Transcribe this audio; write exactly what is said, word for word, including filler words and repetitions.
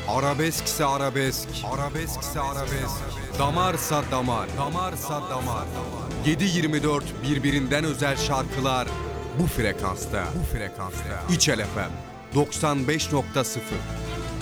Arabeskse arabesk, arabeskse arabesk. Damarsa damar, damarsa damar. yedi yirmi dört birbirinden özel şarkılar bu frekansta. Bu frekansta. İçel F M doksan beş nokta sıfır.